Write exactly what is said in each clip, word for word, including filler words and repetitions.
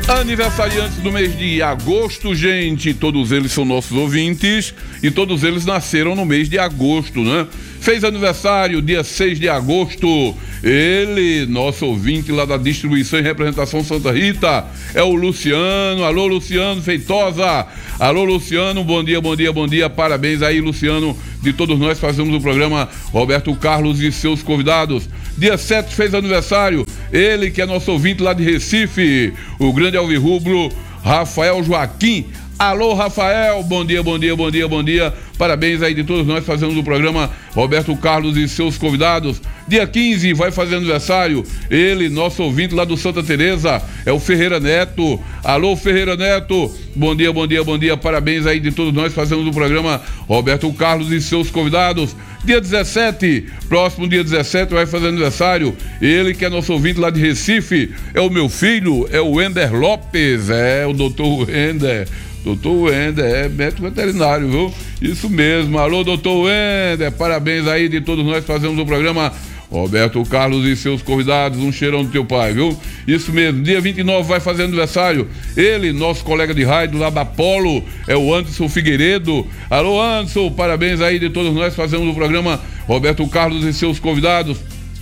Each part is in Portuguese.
Aniversariantes do mês de agosto, gente, todos eles são nossos ouvintes e todos eles nasceram no mês de agosto, né? Fez aniversário dia seis de agosto, ele, nosso ouvinte lá da distribuição e representação Santa Rita, é o Luciano. Alô, Luciano Feitosa. Alô, Luciano, bom dia, bom dia, bom dia, parabéns aí, Luciano, de todos nós fazemos o programa Roberto Carlos e seus convidados. Dia sete fez aniversário, ele que é nosso ouvinte lá de Recife, o grande alvirrubro Rafael Joaquim. Alô, Rafael, bom dia, bom dia, bom dia, bom dia. Parabéns aí de todos nós fazemos o programa Roberto Carlos e seus convidados. Dia quinze vai fazer aniversário, ele, nosso ouvinte lá do Santa Teresa, é o Ferreira Neto. Alô, Ferreira Neto, bom dia, bom dia, bom dia. Parabéns aí de todos nós fazemos o programa Roberto Carlos e seus convidados. Dia dezessete, próximo dia dezessete vai fazer aniversário, ele que é nosso ouvinte lá de Recife, é o meu filho, é o Wender Lopes, é o doutor Wender. Doutor Wender, é médico veterinário, viu? Isso mesmo. Alô, doutor Wender, parabéns aí de todos nós fazemos o programa Roberto Carlos e seus convidados. Um cheirão do teu pai, viu? Isso mesmo. Dia vinte e nove vai fazer aniversário, ele, nosso colega de rádio lá da Polo, é o Anderson Figueiredo. Alô, Anderson, parabéns aí de todos nós fazemos o programa Roberto Carlos e seus convidados.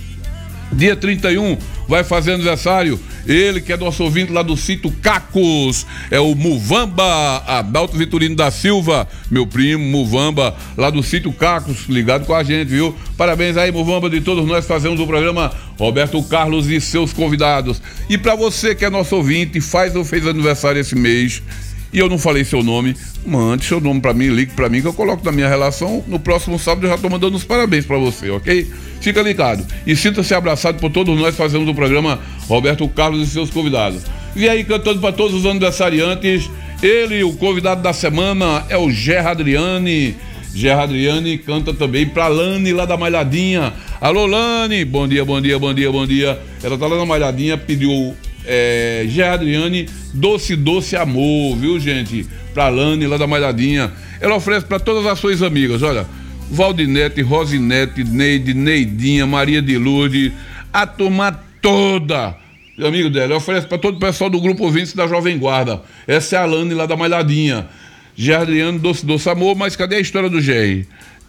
Dia trinta e um vai fazer aniversário, ele que é nosso ouvinte lá do sítio Cacos, é o Muvamba, Adalto Vitorino da Silva, meu primo Muvamba, lá do sítio Cacos, ligado com a gente, viu? Parabéns aí, Muvamba, de todos nós fazemos o programa Roberto Carlos e seus convidados. E para você que é nosso ouvinte, faz ou fez aniversário esse mês, e eu não falei seu nome, mande seu nome pra mim, ligue pra mim que eu coloco na minha relação. No próximo sábado eu já tô mandando os parabéns pra você, ok? Fica ligado e sinta-se abraçado por todos nós fazemos o programa Roberto Carlos e seus convidados. E aí, cantando para todos os aniversariantes, ele, o convidado da semana, é o Gerardriane. Gerardriane canta também pra Lani lá da Malhadinha. Alô, Lani, bom dia, bom dia, bom dia, bom dia. Ela tá lá na Malhadinha, pediu é, Gerardriane, Doce Doce Amor, viu, gente? Pra Lani lá da Malhadinha. Ela oferece para todas as suas amigas, olha, Valdinete, Rosinete, Neide, Neidinha, Maria de Lourdes, a turma toda, amigo dela, oferece para todo o pessoal do grupo ouvintes da Jovem Guarda. Essa é a Lani lá da Malhadinha. Gerardriane, Doce Doce Amor, mas cadê a história do Gerry?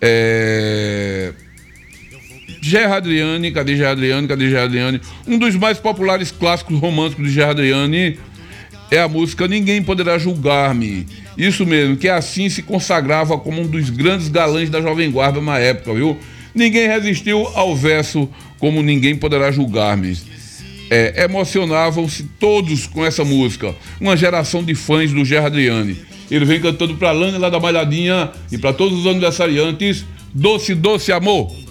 É... Gerardriane, cadê Gerardriane, cadê Gerardriane? Um dos mais populares clássicos românticos de Gerardriane é a música Ninguém Poderá Julgar-me. Isso mesmo, que assim se consagrava como um dos grandes galãs da Jovem Guarda na época, viu? Ninguém resistiu ao verso como Ninguém Poderá Julgar-me. É, emocionavam-se todos com essa música. Uma geração de fãs do Gerardriane. Ele vem cantando pra Lani lá da Malhadinha e para todos os aniversariantes, Doce Doce Amor.